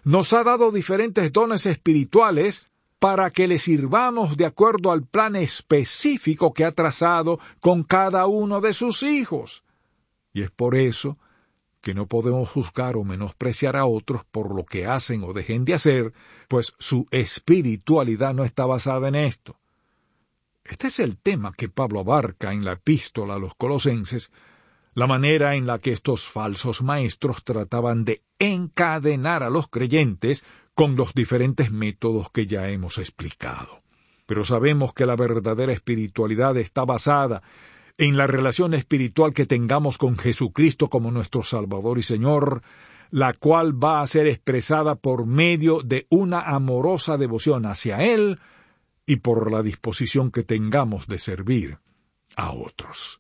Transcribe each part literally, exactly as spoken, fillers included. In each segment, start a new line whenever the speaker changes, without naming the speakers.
Nos ha dado diferentes dones espirituales para que le sirvamos de acuerdo al plan específico que ha trazado con cada uno de sus hijos. Y es por eso que no podemos juzgar o menospreciar a otros por lo que hacen o dejen de hacer, pues su espiritualidad no está basada en esto. Este es el tema que Pablo abarca en la epístola a los Colosenses, la manera en la que estos falsos maestros trataban de encadenar a los creyentes con los diferentes métodos que ya hemos explicado. Pero sabemos que la verdadera espiritualidad está basada en la relación espiritual que tengamos con Jesucristo como nuestro Salvador y Señor, la cual va a ser expresada por medio de una amorosa devoción hacia Él y por la disposición que tengamos de servir a otros.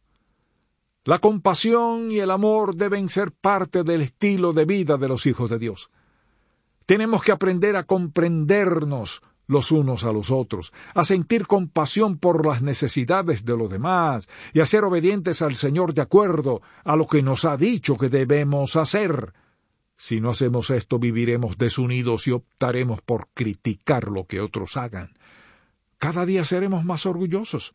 La compasión y el amor deben ser parte del estilo de vida de los hijos de Dios. Tenemos que aprender a comprendernos los unos a los otros, a sentir compasión por las necesidades de los demás y a ser obedientes al Señor de acuerdo a lo que nos ha dicho que debemos hacer. Si no hacemos esto, viviremos desunidos y optaremos por criticar lo que otros hagan. Cada día seremos más orgullosos.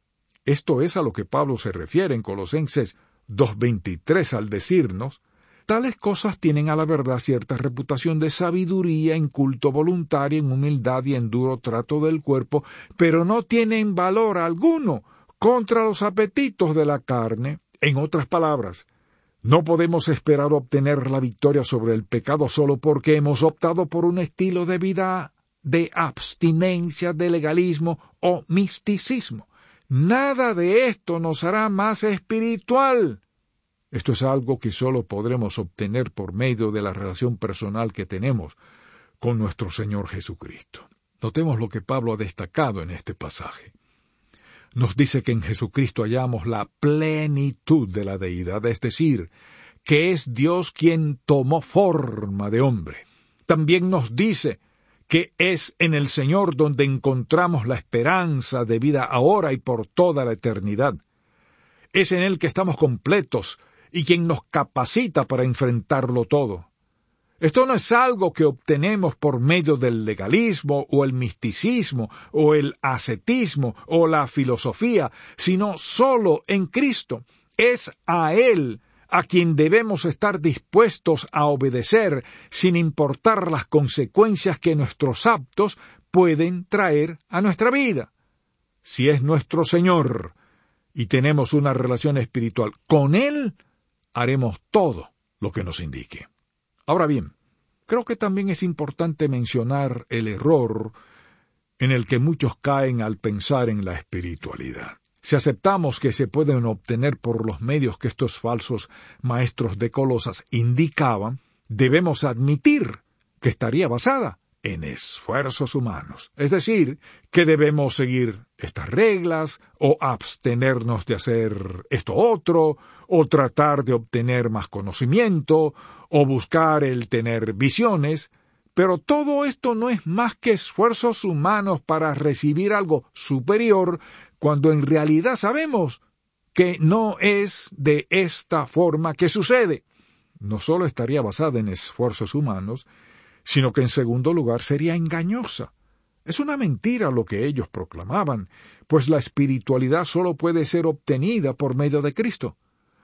Esto es a lo que Pablo se refiere en Colosenses dos veintitrés al decirnos: tales cosas tienen a la verdad cierta reputación de sabiduría, en culto voluntario, en humildad y en duro trato del cuerpo, pero no tienen valor alguno contra los apetitos de la carne. En otras palabras, no podemos esperar obtener la victoria sobre el pecado solo porque hemos optado por un estilo de vida de abstinencia, de legalismo o misticismo. Nada de esto nos hará más espiritual. Esto es algo que solo podremos obtener por medio de la relación personal que tenemos con nuestro Señor Jesucristo. Notemos lo que Pablo ha destacado en este pasaje. Nos dice que en Jesucristo hallamos la plenitud de la deidad, es decir, que es Dios quien tomó forma de hombre. También nos dice que es en el Señor donde encontramos la esperanza de vida ahora y por toda la eternidad. Es en Él que estamos completos y quien nos capacita para enfrentarlo todo. Esto no es algo que obtenemos por medio del legalismo o el misticismo o el ascetismo o la filosofía, sino solo en Cristo. Es a Él a quien debemos estar dispuestos a obedecer sin importar las consecuencias que nuestros actos pueden traer a nuestra vida. Si es nuestro Señor y tenemos una relación espiritual con Él, haremos todo lo que nos indique. Ahora bien, creo que también es importante mencionar el error en el que muchos caen al pensar en la espiritualidad. Si aceptamos que se pueden obtener por los medios que estos falsos maestros de Colosas indicaban, debemos admitir que estaría basada en esfuerzos humanos. Es decir, que debemos seguir estas reglas, o abstenernos de hacer esto otro, o tratar de obtener más conocimiento, o buscar el tener visiones. Pero todo esto no es más que esfuerzos humanos para recibir algo superior, cuando en realidad sabemos que no es de esta forma que sucede. No solo estaría basada en esfuerzos humanos, sino que en segundo lugar sería engañosa. Es una mentira lo que ellos proclamaban, pues la espiritualidad solo puede ser obtenida por medio de Cristo.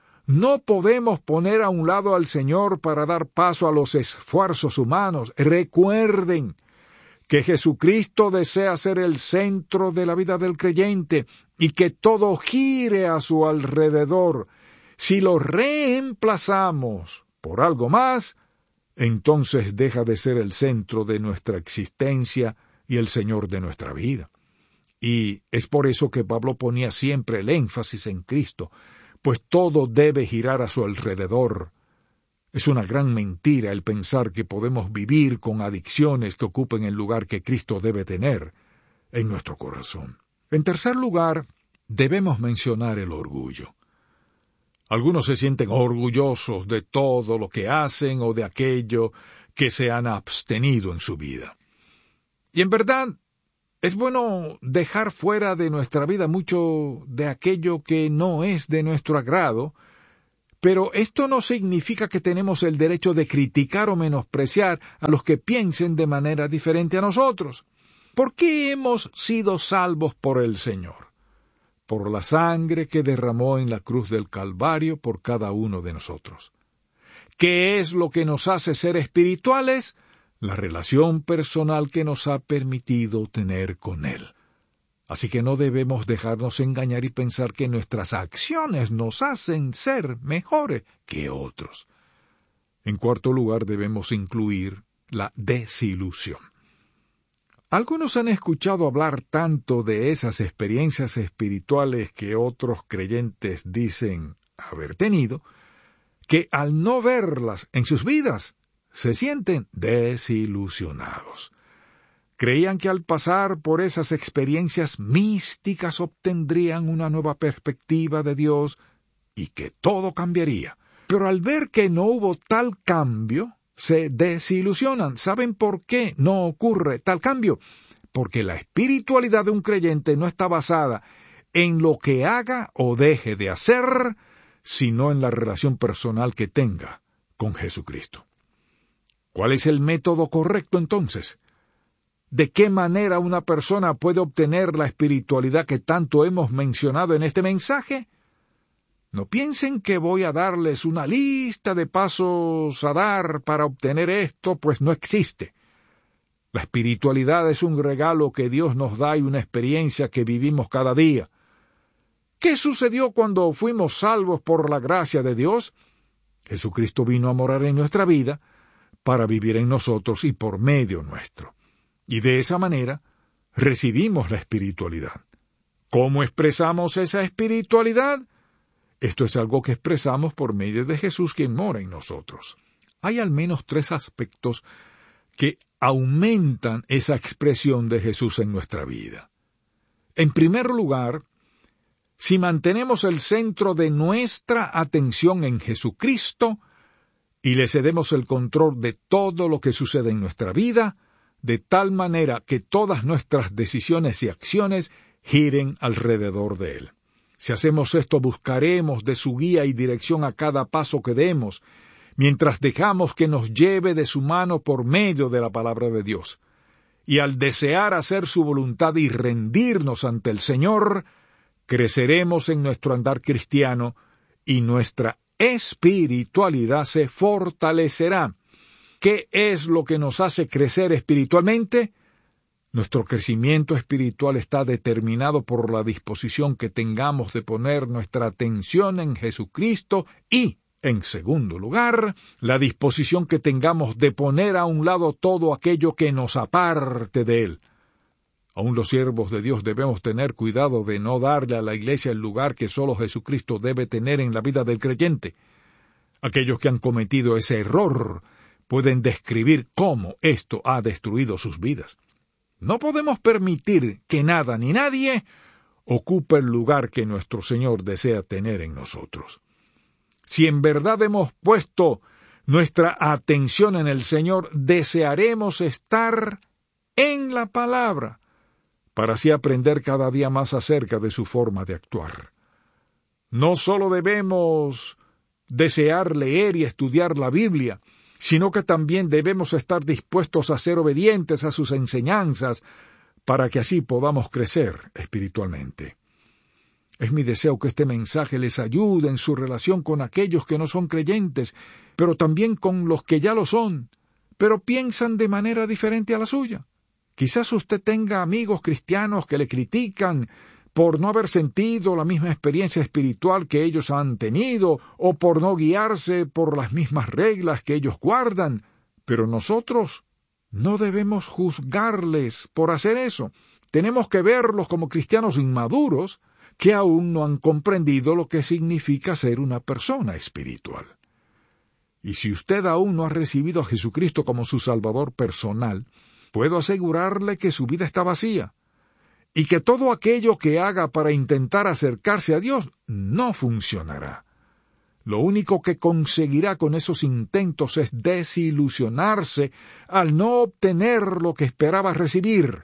No podemos poner a un lado al Señor para dar paso a los esfuerzos humanos. Recuerden que Jesucristo desea ser el centro de la vida del creyente y que todo gire a su alrededor. Si lo reemplazamos por algo más, entonces deja de ser el centro de nuestra existencia y el Señor de nuestra vida. Y es por eso que Pablo ponía siempre el énfasis en Cristo, pues todo debe girar a su alrededor. Es una gran mentira el pensar que podemos vivir con adicciones que ocupen el lugar que Cristo debe tener en nuestro corazón. En tercer lugar, debemos mencionar el orgullo. Algunos se sienten orgullosos de todo lo que hacen o de aquello que se han abstenido en su vida. Y en verdad, es bueno dejar fuera de nuestra vida mucho de aquello que no es de nuestro agrado, Pero esto no significa que tenemos el derecho de criticar o menospreciar a los que piensen de manera diferente a nosotros. ¿Por qué hemos sido salvos por el Señor? Por la sangre que derramó en la cruz del Calvario por cada uno de nosotros. ¿Qué es lo que nos hace ser espirituales? La relación personal que nos ha permitido tener con Él. Así que no debemos dejarnos engañar y pensar que nuestras acciones nos hacen ser mejores que otros. En cuarto lugar, debemos incluir la desilusión. Algunos han escuchado hablar tanto de esas experiencias espirituales que otros creyentes dicen haber tenido, que al no verlas en sus vidas, se sienten desilusionados. Creían que al pasar por esas experiencias místicas obtendrían una nueva perspectiva de Dios y que todo cambiaría. Pero al ver que no hubo tal cambio, se desilusionan. ¿Saben por qué no ocurre tal cambio? Porque la espiritualidad de un creyente no está basada en lo que haga o deje de hacer, sino en la relación personal que tenga con Jesucristo. ¿Cuál es el método correcto entonces? ¿De qué manera una persona puede obtener la espiritualidad que tanto hemos mencionado en este mensaje? No piensen que voy a darles una lista de pasos a dar para obtener esto, pues no existe. La espiritualidad es un regalo que Dios nos da y una experiencia que vivimos cada día. ¿Qué sucedió cuando fuimos salvos por la gracia de Dios? Jesucristo vino a morar en nuestra vida para vivir en nosotros y por medio nuestro. Y de esa manera recibimos la espiritualidad. ¿Cómo expresamos esa espiritualidad? Esto es algo que expresamos por medio de Jesús, quien mora en nosotros. Hay al menos tres aspectos que aumentan esa expresión de Jesús en nuestra vida. En primer lugar, si mantenemos el centro de nuestra atención en Jesucristo y le cedemos el control de todo lo que sucede en nuestra vida, de tal manera que todas nuestras decisiones y acciones giren alrededor de Él. Si hacemos esto, buscaremos de su guía y dirección a cada paso que demos, mientras dejamos que nos lleve de su mano por medio de la palabra de Dios. Y al desear hacer su voluntad y rendirnos ante el Señor, creceremos en nuestro andar cristiano y nuestra espiritualidad se fortalecerá. ¿Qué es lo que nos hace crecer espiritualmente? Nuestro crecimiento espiritual está determinado por la disposición que tengamos de poner nuestra atención en Jesucristo y, en segundo lugar, la disposición que tengamos de poner a un lado todo aquello que nos aparte de Él. Aún los siervos de Dios debemos tener cuidado de no darle a la iglesia el lugar que solo Jesucristo debe tener en la vida del creyente. Aquellos que han cometido ese error pueden describir cómo esto ha destruido sus vidas. No podemos permitir que nada ni nadie ocupe el lugar que nuestro Señor desea tener en nosotros. Si en verdad hemos puesto nuestra atención en el Señor, desearemos estar en la palabra, para así aprender cada día más acerca de su forma de actuar. No solo debemos desear leer y estudiar la Biblia, sino que también debemos estar dispuestos a ser obedientes a sus enseñanzas, para que así podamos crecer espiritualmente. Es mi deseo que este mensaje les ayude en su relación con aquellos que no son creyentes, pero también con los que ya lo son, pero piensan de manera diferente a la suya. Quizás usted tenga amigos cristianos que le critican por no haber sentido la misma experiencia espiritual que ellos han tenido, o por no guiarse por las mismas reglas que ellos guardan, pero nosotros no debemos juzgarles por hacer eso. Tenemos que verlos como cristianos inmaduros que aún no han comprendido lo que significa ser una persona espiritual. Y si usted aún no ha recibido a Jesucristo como su Salvador personal, puedo asegurarle que su vida está vacía, y que todo aquello que haga para intentar acercarse a Dios no funcionará. Lo único que conseguirá con esos intentos es desilusionarse al no obtener lo que esperaba recibir.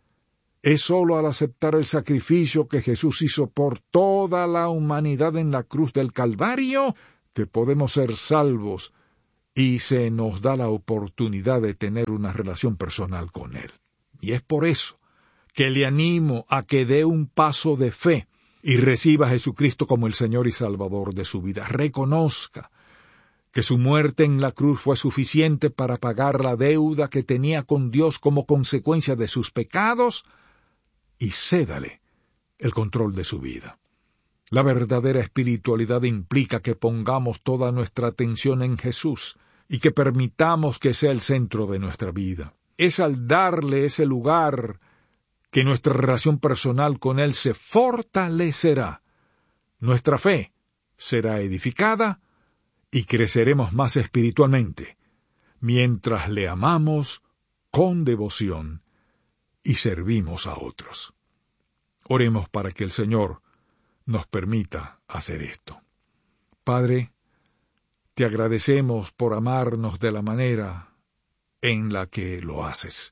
Es sólo al aceptar el sacrificio que Jesús hizo por toda la humanidad en la cruz del Calvario que podemos ser salvos y se nos da la oportunidad de tener una relación personal con Él. Y es por eso que le animo a que dé un paso de fe y reciba a Jesucristo como el Señor y Salvador de su vida. Reconozca que su muerte en la cruz fue suficiente para pagar la deuda que tenía con Dios como consecuencia de sus pecados, y cédale el control de su vida. La verdadera espiritualidad implica que pongamos toda nuestra atención en Jesús y que permitamos que sea el centro de nuestra vida. Es al darle ese lugar que nuestra relación personal con Él se fortalecerá. Nuestra fe será edificada y creceremos más espiritualmente, mientras le amamos con devoción y servimos a otros. Oremos para que el Señor nos permita hacer esto. Padre, te agradecemos por amarnos de la manera en la que lo haces.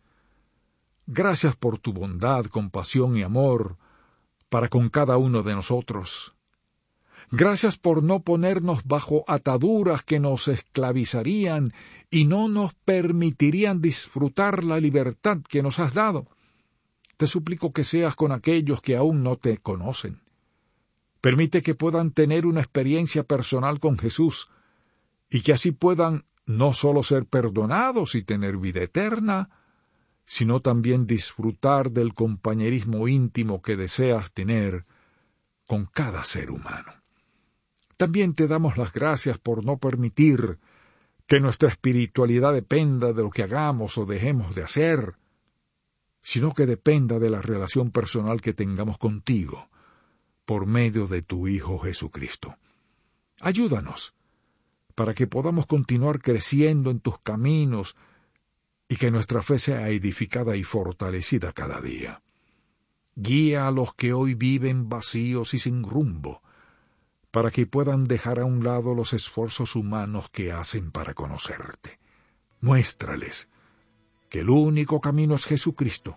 Gracias por tu bondad, compasión y amor para con cada uno de nosotros. Gracias por no ponernos bajo ataduras que nos esclavizarían y no nos permitirían disfrutar la libertad que nos has dado. Te suplico que seas con aquellos que aún no te conocen. Permite que puedan tener una experiencia personal con Jesús y que así puedan no solo ser perdonados y tener vida eterna, sino también disfrutar del compañerismo íntimo que deseas tener con cada ser humano. También te damos las gracias por no permitir que nuestra espiritualidad dependa de lo que hagamos o dejemos de hacer, sino que dependa de la relación personal que tengamos contigo por medio de tu Hijo Jesucristo. Ayúdanos para que podamos continuar creciendo en tus caminos y que nuestra fe sea edificada y fortalecida cada día. Guía a los que hoy viven vacíos y sin rumbo, para que puedan dejar a un lado los esfuerzos humanos que hacen para conocerte. Muéstrales que el único camino es Jesucristo,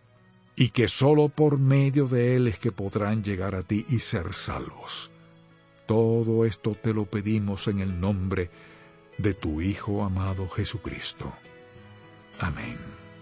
y que sólo por medio de Él es que podrán llegar a ti y ser salvos. Todo esto te lo pedimos en el nombre de tu Hijo amado Jesucristo. Amén.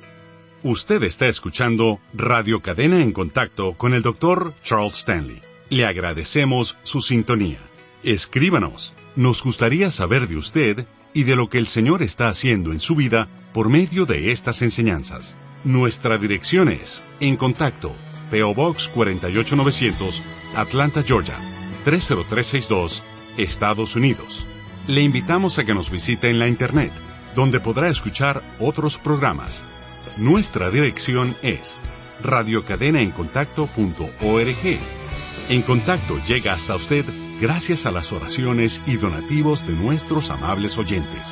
Usted está escuchando Radio Cadena en Contacto con el doctor Charles Stanley. Le agradecemos su sintonía. Escríbanos. Nos gustaría saber de usted y de lo que el Señor está haciendo en su vida por medio de estas enseñanzas. Nuestra dirección es En Contacto, P O Box cuarenta y ocho novecientos, Atlanta, Georgia, tres cero tres seis dos, Estados Unidos. Le invitamos a que nos visite en la Internet, donde podrá escuchar otros programas. Nuestra dirección es radio cadena en contacto punto org. En Contacto llega hasta usted gracias a las oraciones y donativos de nuestros amables oyentes.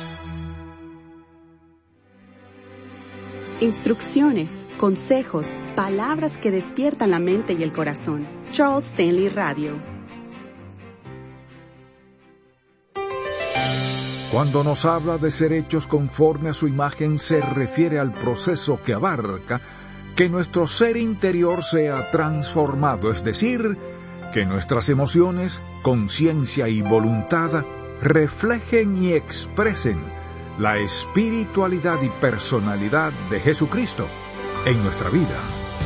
Instrucciones, consejos, palabras que despiertan la mente y el corazón. Charles Stanley Radio.
Cuando nos habla de ser hechos conforme a su imagen, se refiere al proceso que abarca que nuestro ser interior sea transformado, es decir, que nuestras emociones, conciencia y voluntad reflejen y expresen la espiritualidad y personalidad de Jesucristo en nuestra vida.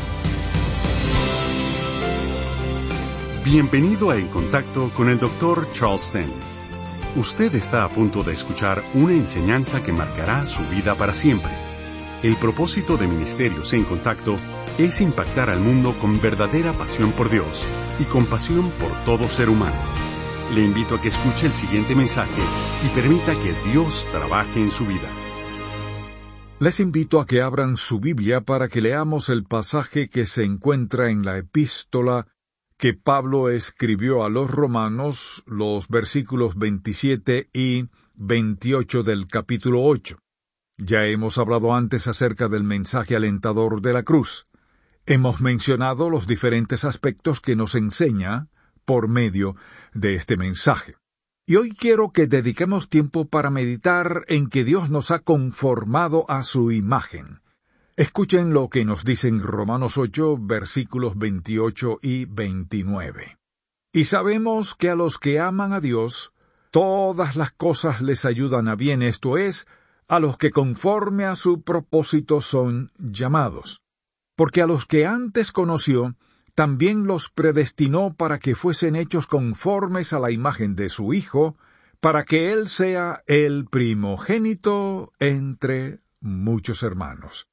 Bienvenido a En Contacto con el doctor Charles Stanley. Usted está a punto de escuchar una enseñanza que marcará su vida para siempre. El propósito de Ministerios en Contacto es impactar al mundo con verdadera pasión por Dios y compasión por todo ser humano. Le invito a que escuche el siguiente mensaje y permita que Dios trabaje en su vida.
Les invito a que abran su Biblia para que leamos el pasaje que se encuentra en la epístola que Pablo escribió a los romanos, los versículos veintisiete y veintiocho del capítulo ocho. Ya hemos hablado antes acerca del mensaje alentador de la cruz. Hemos mencionado los diferentes aspectos que nos enseña por medio de este mensaje. Y hoy quiero que dediquemos tiempo para meditar en que Dios nos ha conformado a su imagen. Escuchen lo que nos dicen Romanos ocho, versículos veintiocho y veintinueve. Y sabemos que a los que aman a Dios, todas las cosas les ayudan a bien, esto es, a los que conforme a su propósito son llamados. Porque a los que antes conoció, también los predestinó para que fuesen hechos conformes a la imagen de su Hijo, para que Él sea el primogénito entre muchos hermanos.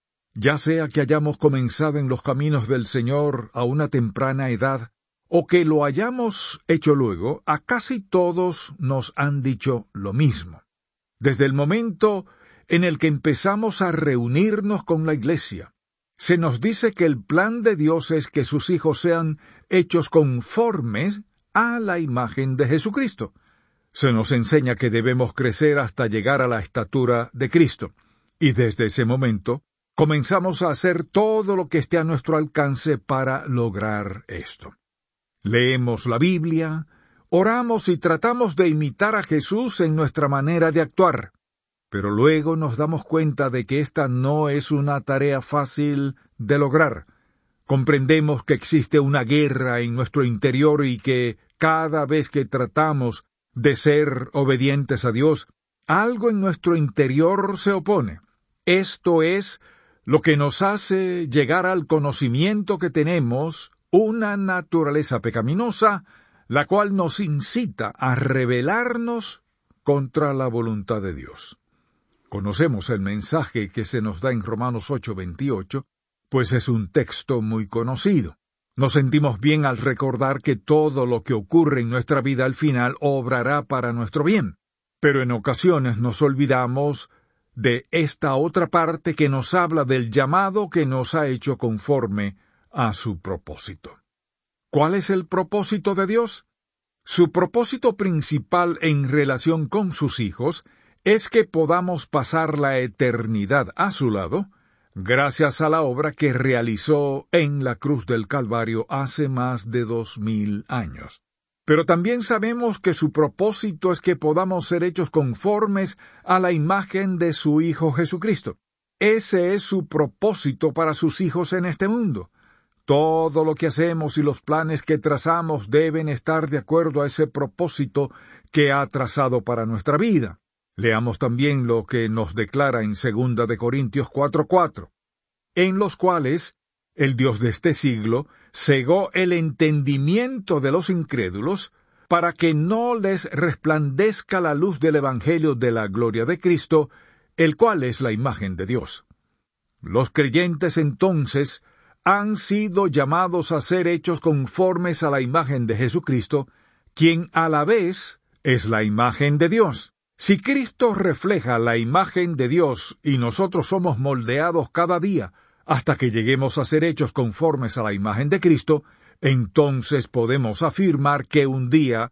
Ya sea que hayamos comenzado en los caminos del Señor a una temprana edad, o que lo hayamos hecho luego, a casi todos nos han dicho lo mismo. Desde el momento en el que empezamos a reunirnos con la Iglesia, se nos dice que el plan de Dios es que sus hijos sean hechos conformes a la imagen de Jesucristo. Se nos enseña que debemos crecer hasta llegar a la estatura de Cristo, y desde ese momento comenzamos a hacer todo lo que esté a nuestro alcance para lograr esto. Leemos la Biblia, oramos y tratamos de imitar a Jesús en nuestra manera de actuar, pero luego nos damos cuenta de que esta no es una tarea fácil de lograr. Comprendemos que existe una guerra en nuestro interior y que cada vez que tratamos de ser obedientes a Dios, algo en nuestro interior se opone. Esto es lo que nos hace llegar al conocimiento que tenemos una naturaleza pecaminosa, la cual nos incita a rebelarnos contra la voluntad de Dios. Conocemos el mensaje que se nos da en Romanos ocho veintiocho, pues es un texto muy conocido. Nos sentimos bien al recordar que todo lo que ocurre en nuestra vida al final obrará para nuestro bien. Pero en ocasiones nos olvidamos de esta otra parte que nos habla del llamado que nos ha hecho conforme a su propósito. ¿Cuál es el propósito de Dios? Su propósito principal en relación con sus hijos es que podamos pasar la eternidad a su lado, gracias a la obra que realizó en la cruz del Calvario hace más de dos mil años. Pero también sabemos que su propósito es que podamos ser hechos conformes a la imagen de su Hijo Jesucristo. Ese es su propósito para sus hijos en este mundo. Todo lo que hacemos y los planes que trazamos deben estar de acuerdo a ese propósito que ha trazado para nuestra vida. Leamos también lo que nos declara en segunda de Corintios cuatro cuatro, en los cuales el Dios de este siglo cegó el entendimiento de los incrédulos para que no les resplandezca la luz del Evangelio de la gloria de Cristo, el cual es la imagen de Dios. Los creyentes entonces han sido llamados a ser hechos conformes a la imagen de Jesucristo, quien a la vez es la imagen de Dios. Si Cristo refleja la imagen de Dios y nosotros somos moldeados cada día hasta que lleguemos a ser hechos conformes a la imagen de Cristo, entonces podemos afirmar que un día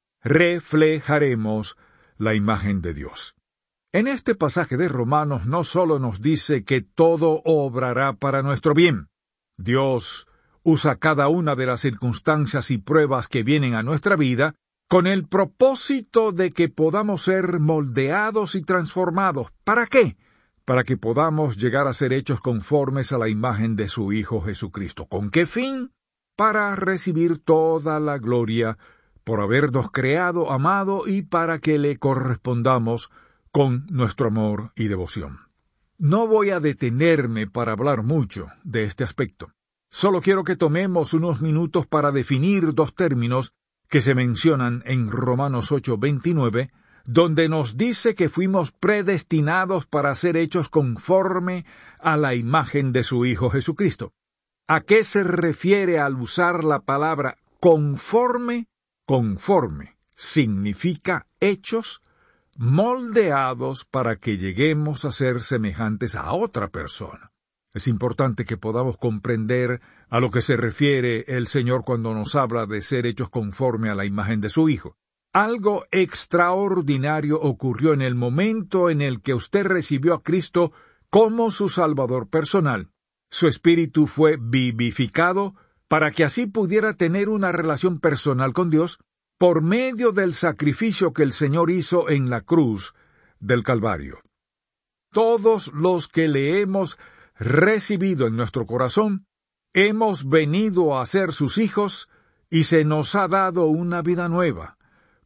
reflejaremos la imagen de Dios. En este pasaje de Romanos no solo nos dice que todo obrará para nuestro bien. Dios usa cada una de las circunstancias y pruebas que vienen a nuestra vida con el propósito de que podamos ser moldeados y transformados. ¿Para qué? Para que podamos llegar a ser hechos conformes a la imagen de su Hijo Jesucristo. ¿Con qué fin? Para recibir toda la gloria por habernos creado, amado y para que le correspondamos con nuestro amor y devoción. No voy a detenerme para hablar mucho de este aspecto. Solo quiero que tomemos unos minutos para definir dos términos que se mencionan en Romanos ocho veintinueve, donde nos dice que fuimos predestinados para ser hechos conforme a la imagen de su Hijo Jesucristo. ¿A qué se refiere al usar la palabra conforme? Conforme significa hechos, moldeados para que lleguemos a ser semejantes a otra persona. Es importante que podamos comprender a lo que se refiere el Señor cuando nos habla de ser hechos conforme a la imagen de su Hijo. Algo extraordinario ocurrió en el momento en el que usted recibió a Cristo como su Salvador personal. Su espíritu fue vivificado para que así pudiera tener una relación personal con Dios por medio del sacrificio que el Señor hizo en la cruz del Calvario. Todos los que le hemos recibido en nuestro corazón, hemos venido a ser sus hijos y se nos ha dado una vida nueva.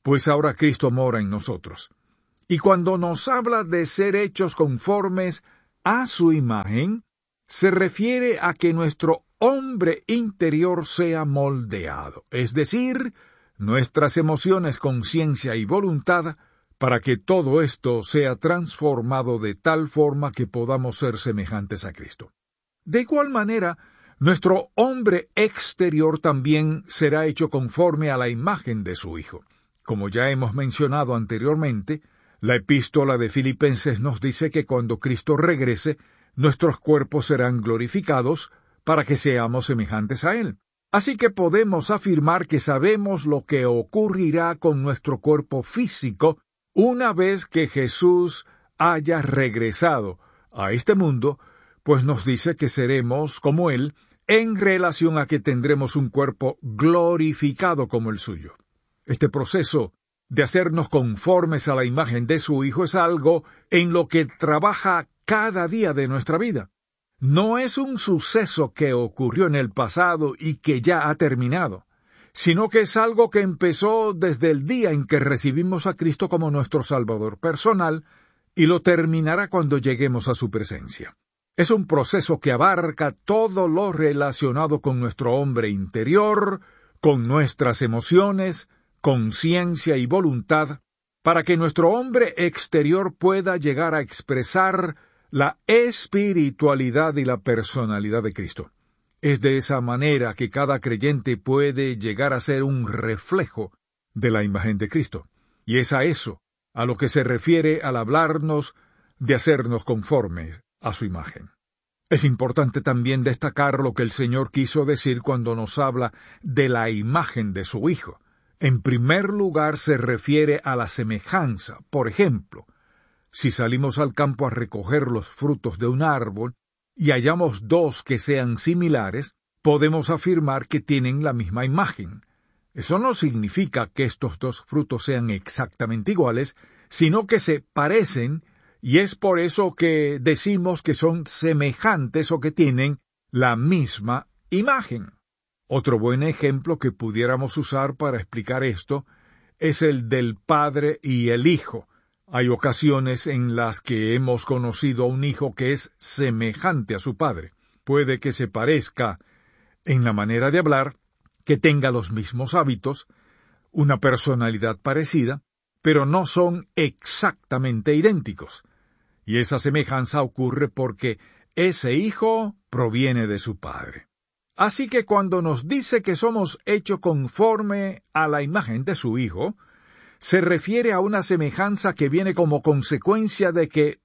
pues ahora Cristo mora en nosotros. Y cuando nos habla de ser hechos conformes a su imagen, se refiere a que nuestro hombre interior sea moldeado, es decir, nuestras emociones, conciencia y voluntad, para que todo esto sea transformado de tal forma que podamos ser semejantes a Cristo. De igual manera, nuestro hombre exterior también será hecho conforme a la imagen de su Hijo. Como ya hemos mencionado anteriormente, la epístola de Filipenses nos dice que cuando Cristo regrese, nuestros cuerpos serán glorificados para que seamos semejantes a Él. Así que podemos afirmar que sabemos lo que ocurrirá con nuestro cuerpo físico una vez que Jesús haya regresado a este mundo, pues nos dice que seremos como Él en relación a que tendremos un cuerpo glorificado como el suyo. Este proceso de hacernos conformes a la imagen de su Hijo es algo en lo que trabaja cada día de nuestra vida. No es un suceso que ocurrió en el pasado y que ya ha terminado, sino que es algo que empezó desde el día en que recibimos a Cristo como nuestro Salvador personal y lo terminará cuando lleguemos a su presencia. Es un proceso que abarca todo lo relacionado con nuestro hombre interior, con nuestras emociones, conciencia y voluntad, para que nuestro hombre exterior pueda llegar a expresar la espiritualidad y la personalidad de Cristo. Es de esa manera que cada creyente puede llegar a ser un reflejo de la imagen de Cristo. Y es a eso a lo que se refiere al hablarnos de hacernos conformes a su imagen. Es importante también destacar lo que el Señor quiso decir cuando nos habla de la imagen de su Hijo. En primer lugar se refiere a la semejanza. Por ejemplo, si salimos al campo a recoger los frutos de un árbol y hallamos dos que sean similares, podemos afirmar que tienen la misma imagen. Eso no significa que estos dos frutos sean exactamente iguales, sino que se parecen, y es por eso que decimos que son semejantes o que tienen la misma imagen. Otro buen ejemplo que pudiéramos usar para explicar esto es el del padre y el hijo. Hay ocasiones en las que hemos conocido a un hijo que es semejante a su padre. Puede que se parezca en la manera de hablar, que tenga los mismos hábitos, una personalidad parecida, pero no son exactamente idénticos. Y esa semejanza ocurre porque ese hijo proviene de su padre. Así que cuando nos dice que somos hechos conforme a la imagen de su Hijo, se refiere a una semejanza que viene como consecuencia de que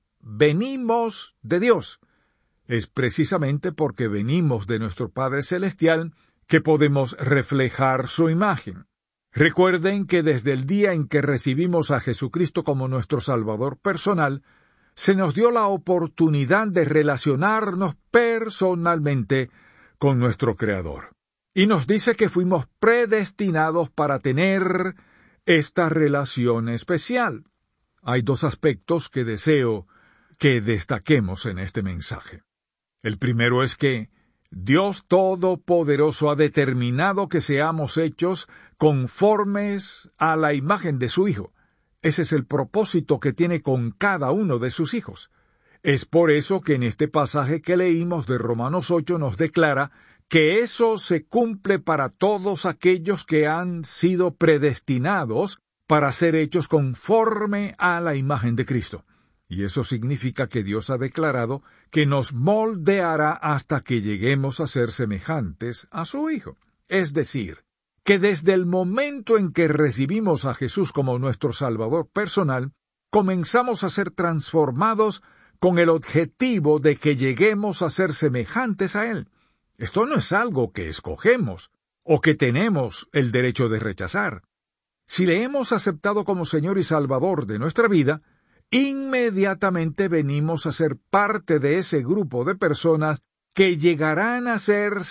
venimos de Dios. Es precisamente porque venimos de nuestro Padre Celestial que podemos reflejar su imagen. Recuerden que desde el día en que recibimos a Jesucristo como nuestro Salvador personal, se nos dio la oportunidad de relacionarnos personalmente con nuestro Creador. Y nos dice que fuimos predestinados para tener esta relación especial. Hay dos aspectos que deseo que destaquemos en este mensaje. El primero es que Dios Todopoderoso ha determinado que seamos hechos conformes a la imagen de su Hijo. Ese es el propósito que tiene con cada uno de sus hijos. Es por eso que en este pasaje que leímos de Romanos ocho nos declara que eso se cumple para todos aquellos que han sido predestinados para ser hechos conforme a la imagen de Cristo. Y eso significa que Dios ha declarado que nos moldeará hasta que lleguemos a ser semejantes a su Hijo. Es decir, que desde el momento en que recibimos a Jesús como nuestro Salvador personal, comenzamos a ser transformados con el objetivo de que lleguemos a ser semejantes a Él. Esto no es algo que escogemos o que tenemos el derecho de rechazar. Si le hemos aceptado como Señor y Salvador de nuestra vida, inmediatamente venimos a ser parte de ese grupo de personas que llegarán a ser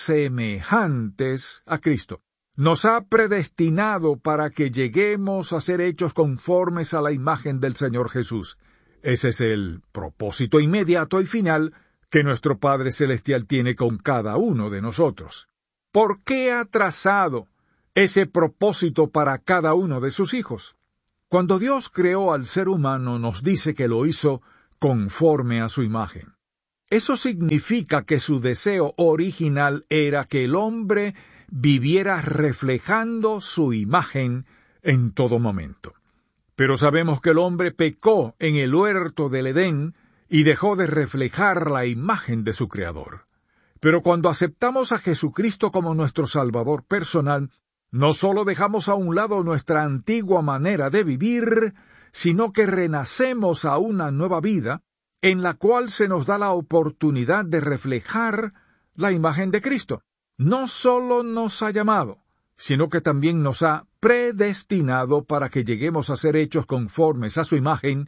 semejantes a Cristo. Nos ha predestinado para que lleguemos a ser hechos conformes a la imagen del Señor Jesús. Ese es el propósito inmediato y final que nuestro Padre Celestial tiene con cada uno de nosotros. ¿Por qué ha trazado ese propósito para cada uno de sus hijos? Cuando Dios creó al ser humano, nos dice que lo hizo conforme a su imagen. Eso significa que su deseo original era que el hombre viviera reflejando su imagen en todo momento. Pero sabemos que el hombre pecó en el huerto del Edén y dejó de reflejar la imagen de su Creador. Pero cuando aceptamos a Jesucristo como nuestro Salvador personal, no solo dejamos a un lado nuestra antigua manera de vivir, sino que renacemos a una nueva vida, en la cual se nos da la oportunidad de reflejar la imagen de Cristo. No solo nos ha llamado, sino que también nos ha predestinado para que lleguemos a ser hechos conformes a su imagen,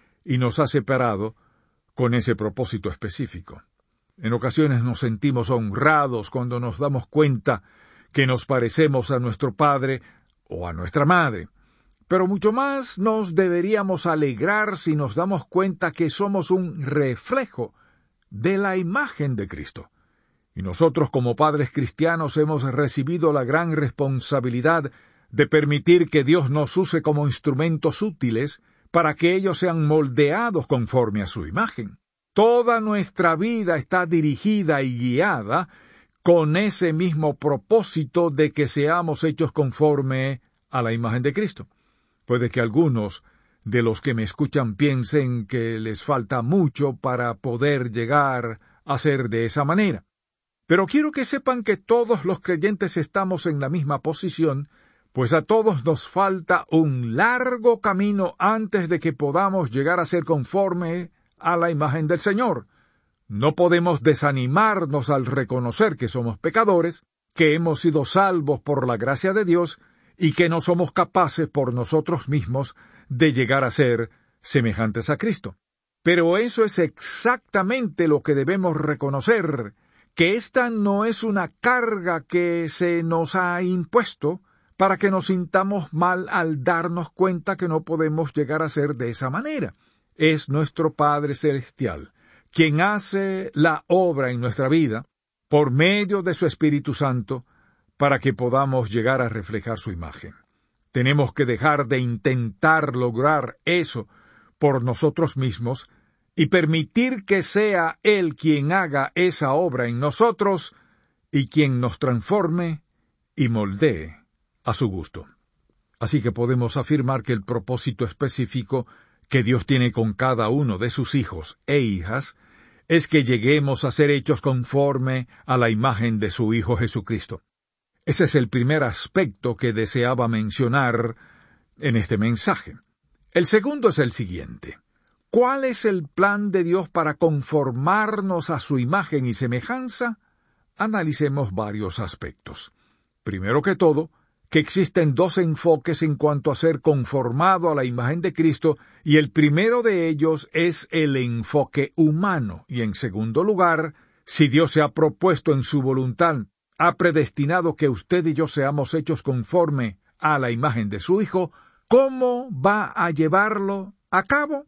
y nos ha separado con ese propósito específico. En ocasiones nos sentimos honrados cuando nos damos cuenta que nos parecemos a nuestro padre o a nuestra madre. Pero mucho más nos deberíamos alegrar si nos damos cuenta que somos un reflejo de la imagen de Cristo. Y nosotros como padres cristianos hemos recibido la gran responsabilidad de permitir que Dios nos use como instrumentos útiles para que ellos sean moldeados conforme a su imagen. Toda nuestra vida está dirigida y guiada con ese mismo propósito de que seamos hechos conforme a la imagen de Cristo. Puede que algunos de los que me escuchan piensen que les falta mucho para poder llegar a ser de esa manera. Pero quiero que sepan que todos los creyentes estamos en la misma posición, pues a todos nos falta un largo camino antes de que podamos llegar a ser conforme a la imagen del Señor. No podemos desanimarnos al reconocer que somos pecadores, que hemos sido salvos por la gracia de Dios, y que no somos capaces por nosotros mismos de llegar a ser semejantes a Cristo. Pero eso es exactamente lo que debemos reconocer, que esta no es una carga que se nos ha impuesto para que nos sintamos mal al darnos cuenta que no podemos llegar a ser de esa manera. Es nuestro Padre Celestial quien hace la obra en nuestra vida por medio de su Espíritu Santo, para que podamos llegar a reflejar su imagen. Tenemos que dejar de intentar lograr eso por nosotros mismos y permitir que sea Él quien haga esa obra en nosotros y quien nos transforme y moldee a su gusto. Así que podemos afirmar que el propósito específico que Dios tiene con cada uno de sus hijos e hijas es que lleguemos a ser hechos conforme a la imagen de su Hijo Jesucristo. Ese es el primer aspecto que deseaba mencionar en este mensaje. El segundo es el siguiente. ¿Cuál es el plan de Dios para conformarnos a su imagen y semejanza? Analicemos varios aspectos. Primero que todo, que existen dos enfoques en cuanto a ser conformado a la imagen de Cristo, y el primero de ellos es el enfoque humano, y en segundo lugar, si Dios se ha propuesto en su voluntad, ha predestinado que usted y yo seamos hechos conforme a la imagen de su Hijo, ¿cómo va a llevarlo a cabo?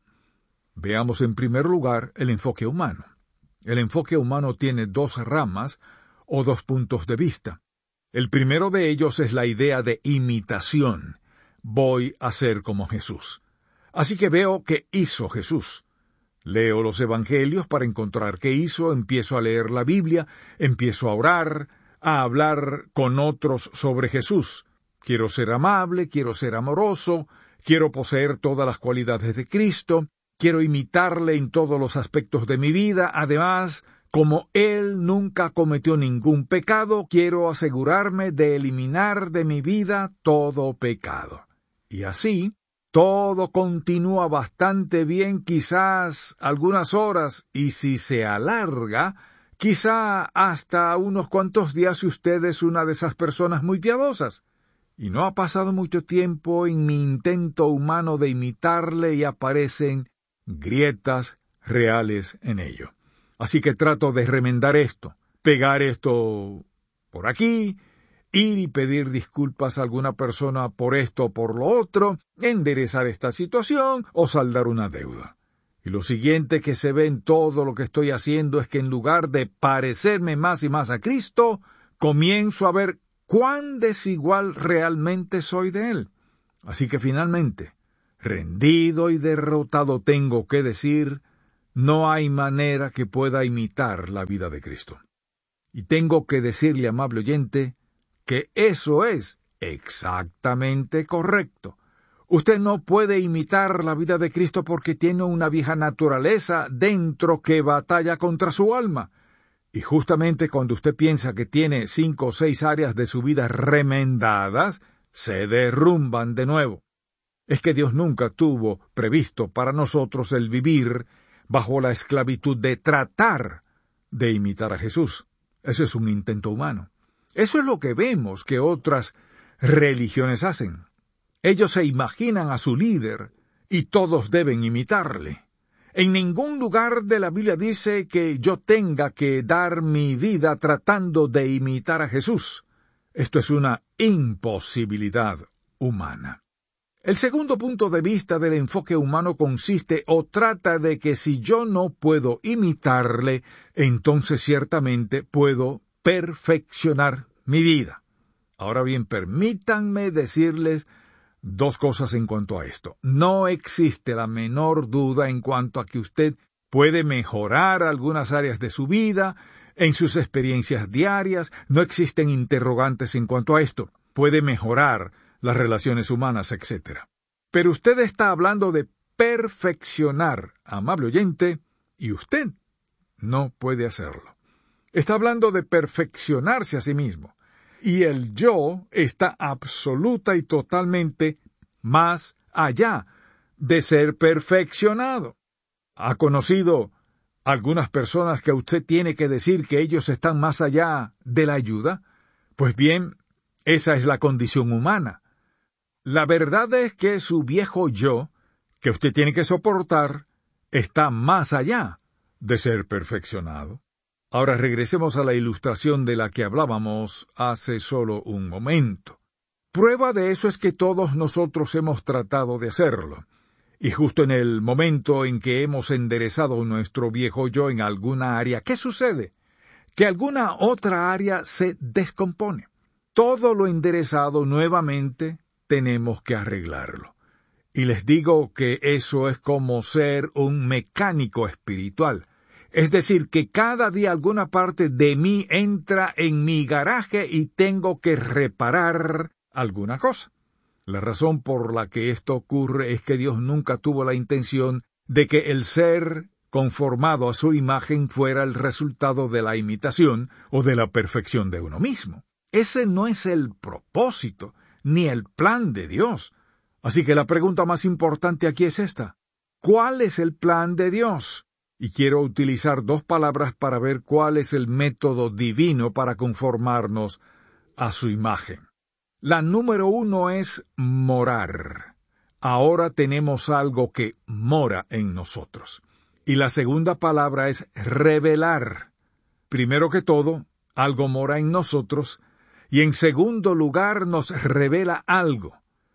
Veamos en primer lugar el enfoque humano. El enfoque humano tiene dos ramas o dos puntos de vista. El primero de ellos es la idea de imitación. Voy a ser como Jesús. Así que veo qué hizo Jesús. Leo los evangelios para encontrar qué hizo, empiezo a leer la Biblia, empiezo a orar, a hablar con otros sobre Jesús. Quiero ser amable, quiero ser amoroso, quiero poseer todas las cualidades de Cristo, quiero imitarle en todos los aspectos de mi vida. Además, como Él nunca cometió ningún pecado, quiero asegurarme de eliminar de mi vida todo pecado. Y así, todo continúa bastante bien, quizás algunas horas, y si se alarga, quizá hasta unos cuantos días si usted es una de esas personas muy piadosas. Y no ha pasado mucho tiempo en mi intento humano de imitarle y aparecen grietas reales en ello. Así que trato de remendar esto, pegar esto por aquí, ir y pedir disculpas a alguna persona por esto o por lo otro, enderezar esta situación o saldar una deuda. Y lo siguiente que se ve en todo lo que estoy haciendo es que en lugar de parecerme más y más a Cristo, comienzo a ver cuán desigual realmente soy de Él. Así que finalmente, rendido y derrotado tengo que decir, no hay manera que pueda imitar la vida de Cristo. Y tengo que decirle, amable oyente, que eso es exactamente correcto. Usted no puede imitar la vida de Cristo porque tiene una vieja naturaleza dentro que batalla contra su alma. Y justamente cuando usted piensa que tiene cinco o seis áreas de su vida remendadas, se derrumban de nuevo. Es que Dios nunca tuvo previsto para nosotros el vivir bajo la esclavitud de tratar de imitar a Jesús. Ese es un intento humano. Eso es lo que vemos que otras religiones hacen. Ellos se imaginan a su líder y todos deben imitarle. En ningún lugar de la Biblia dice que yo tenga que dar mi vida tratando de imitar a Jesús. Esto es una imposibilidad humana. El segundo punto de vista del enfoque humano consiste o trata de que si yo no puedo imitarle, entonces ciertamente puedo perfeccionar mi vida. Ahora bien, permítanme decirles dos cosas en cuanto a esto. No existe la menor duda en cuanto a que usted puede mejorar algunas áreas de su vida, en sus experiencias diarias, no existen interrogantes en cuanto a esto. Puede mejorar las relaciones humanas, etcétera. Pero usted está hablando de perfeccionar, amable oyente, y usted no puede hacerlo. Está hablando de perfeccionarse a sí mismo. Y el yo está absoluta y totalmente más allá de ser perfeccionado. ¿Ha conocido algunas personas que usted tiene que decir que ellos están más allá de la ayuda? Pues bien, esa es la condición humana. La verdad es que su viejo yo, que usted tiene que soportar, está más allá de ser perfeccionado. Ahora regresemos a la ilustración de la que hablábamos hace solo un momento. Prueba de eso es que todos nosotros hemos tratado de hacerlo. Y justo en el momento en que hemos enderezado nuestro viejo yo en alguna área, ¿qué sucede? Que alguna otra área se descompone. Todo lo enderezado nuevamente tenemos que arreglarlo. Y les digo que eso es como ser un mecánico espiritual. Es decir, que cada día alguna parte de mí entra en mi garaje y tengo que reparar alguna cosa. La razón por la que esto ocurre es que Dios nunca tuvo la intención de que el ser conformado a su imagen fuera el resultado de la imitación o de la perfección de uno mismo. Ese no es el propósito, ni el plan de Dios. Así que la pregunta más importante aquí es esta. ¿Cuál es el plan de Dios? Y quiero utilizar dos palabras para ver cuál es el método divino para conformarnos a su imagen. La número uno es morar. Ahora tenemos algo que mora en nosotros. Y la segunda palabra es revelar. Primero que todo, algo mora en nosotros, y en segundo lugar nos revela algo.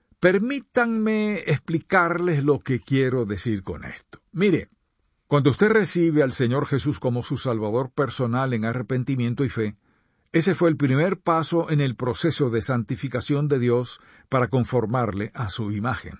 Permítanme explicarles lo que quiero decir con esto. Mire, cuando usted recibe al Señor Jesús como su Salvador personal en arrepentimiento y fe, ese fue el primer paso en el proceso de santificación de Dios para conformarle a su imagen.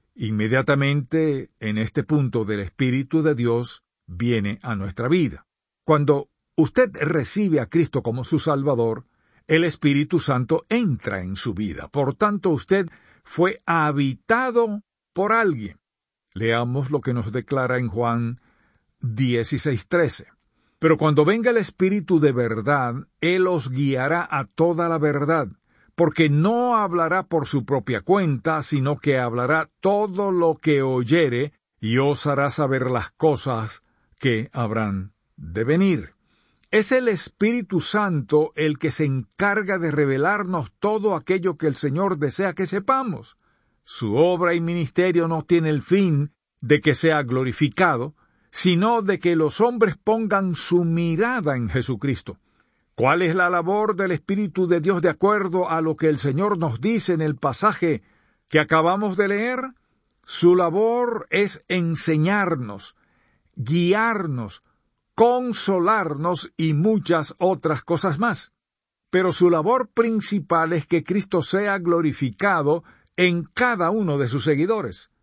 Inmediatamente, en este punto del Espíritu de Dios, viene a nuestra vida. Cuando usted recibe a Cristo como su Salvador, el Espíritu Santo entra en su vida. Por tanto, usted fue habitado por alguien. Leamos lo que nos declara en Juan dieciséis trece. Pero cuando venga el Espíritu de verdad, Él os guiará a toda la verdad, porque no hablará por su propia cuenta, sino que hablará todo lo que oyere, y os hará saber las cosas que habrán de venir. Es el Espíritu Santo el que se encarga de revelarnos todo aquello que el Señor desea que sepamos. Su obra y ministerio no tiene el fin de que sea glorificado, sino de que los hombres pongan su mirada en Jesucristo. ¿Cuál es la labor del Espíritu de Dios de acuerdo a lo que el Señor nos dice en el pasaje que acabamos de leer? Su labor es enseñarnos, guiarnos, consolarnos y muchas otras cosas más. Pero su labor principal es que Cristo sea glorificado en cada uno de sus seguidores.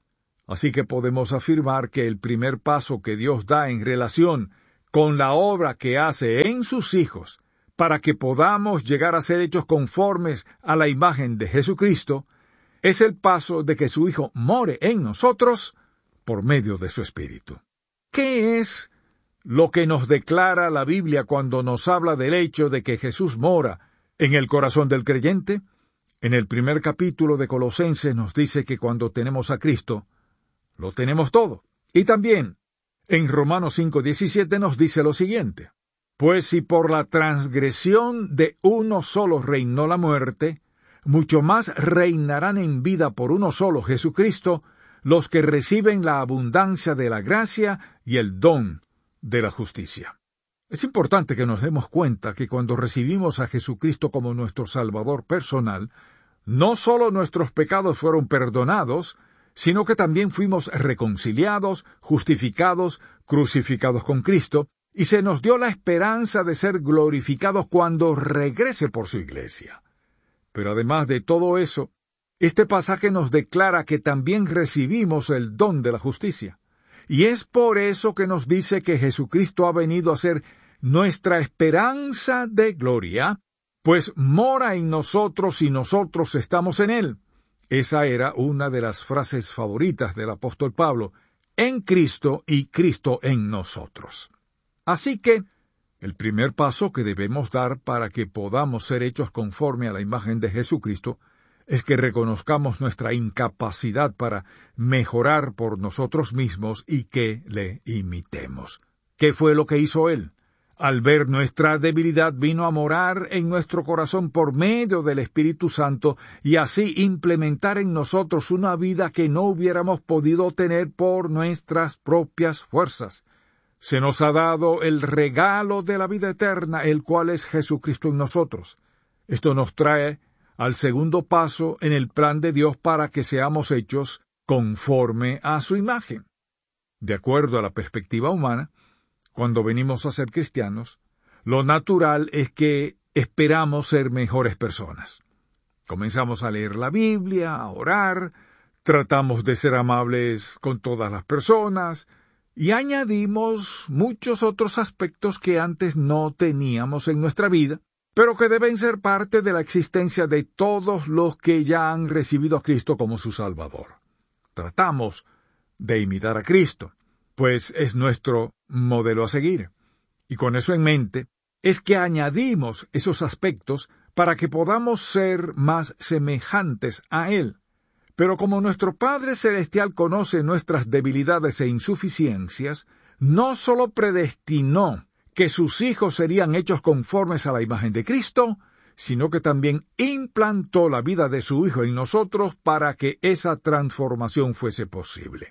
Así que podemos afirmar que el primer paso que Dios da en relación con la obra que hace en sus hijos para que podamos llegar a ser hechos conformes a la imagen de Jesucristo es el paso de que su Hijo more en nosotros por medio de su Espíritu. ¿Qué es lo que nos declara la Biblia cuando nos habla del hecho de que Jesús mora en el corazón del creyente? En el primer capítulo de Colosenses nos dice que cuando tenemos a Cristo, lo tenemos todo. Y también, en Romanos cinco diecisiete nos dice lo siguiente: pues si por la transgresión de uno solo reinó la muerte, mucho más reinarán en vida por uno solo, Jesucristo, los que reciben la abundancia de la gracia y el don de la justicia. Es importante que nos demos cuenta que cuando recibimos a Jesucristo como nuestro Salvador personal, no solo nuestros pecados fueron perdonados, sino que también fuimos reconciliados, justificados, crucificados con Cristo, y se nos dio la esperanza de ser glorificados cuando regrese por su iglesia. Pero además de todo eso, este pasaje nos declara que también recibimos el don de la justicia. Y es por eso que nos dice que Jesucristo ha venido a ser nuestra esperanza de gloria, pues mora en nosotros y nosotros estamos en Él. Esa era una de las frases favoritas del apóstol Pablo: en Cristo y Cristo en nosotros. Así que, el primer paso que debemos dar para que podamos ser hechos conforme a la imagen de Jesucristo es que reconozcamos nuestra incapacidad para mejorar por nosotros mismos y que le imitemos. ¿Qué fue lo que hizo Él? Al ver nuestra debilidad, vino a morar en nuestro corazón por medio del Espíritu Santo y así implementar en nosotros una vida que no hubiéramos podido tener por nuestras propias fuerzas. Se nos ha dado el regalo de la vida eterna, el cual es Jesucristo en nosotros. Esto nos trae al segundo paso en el plan de Dios para que seamos hechos conforme a su imagen. De acuerdo a la perspectiva humana, cuando venimos a ser cristianos, lo natural es que esperamos ser mejores personas. Comenzamos a leer la Biblia, a orar, tratamos de ser amables con todas las personas, y añadimos muchos otros aspectos que antes no teníamos en nuestra vida, pero que deben ser parte de la existencia de todos los que ya han recibido a Cristo como su Salvador. Tratamos de imitar a Cristo, pues es nuestro modelo a seguir. Y con eso en mente, es que añadimos esos aspectos para que podamos ser más semejantes a Él. Pero como nuestro Padre Celestial conoce nuestras debilidades e insuficiencias, no solo predestinó que sus hijos serían hechos conformes a la imagen de Cristo, sino que también implantó la vida de su Hijo en nosotros para que esa transformación fuese posible.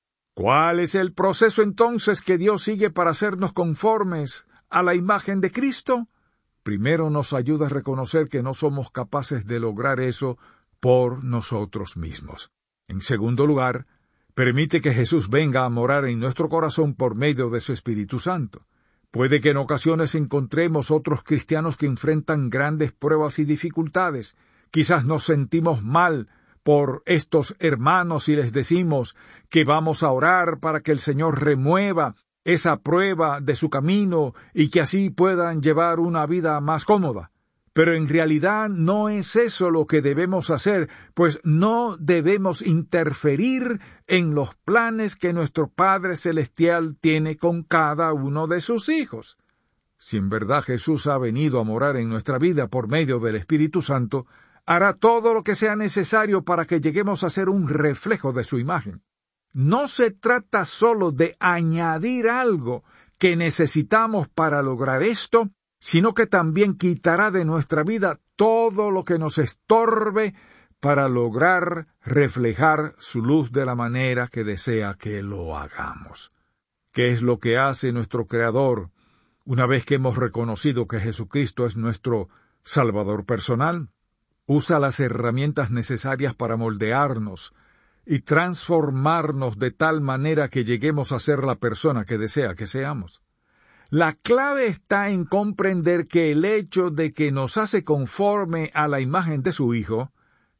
¿Cuál es el proceso entonces que Dios sigue para hacernos conformes a la imagen de Cristo? Primero nos ayuda a reconocer que no somos capaces de lograr eso por nosotros mismos. En segundo lugar, permite que Jesús venga a morar en nuestro corazón por medio de su Espíritu Santo. Puede que en ocasiones encontremos otros cristianos que enfrentan grandes pruebas y dificultades. Quizás nos sentimos mal por estos hermanos y les decimos que vamos a orar para que el Señor remueva esa prueba de su camino y que así puedan llevar una vida más cómoda. Pero en realidad no es eso lo que debemos hacer, pues no debemos interferir en los planes que nuestro Padre Celestial tiene con cada uno de sus hijos. Si en verdad Jesús ha venido a morar en nuestra vida por medio del Espíritu Santo, hará todo lo que sea necesario para que lleguemos a ser un reflejo de su imagen. No se trata solo de añadir algo que necesitamos para lograr esto, sino que también quitará de nuestra vida todo lo que nos estorbe para lograr reflejar su luz de la manera que desea que lo hagamos. ¿Qué es lo que hace nuestro Creador una vez que hemos reconocido que Jesucristo es nuestro Salvador personal? Usa las herramientas necesarias para moldearnos y transformarnos de tal manera que lleguemos a ser la persona que desea que seamos. La clave está en comprender que el hecho de que nos hace conforme a la imagen de su Hijo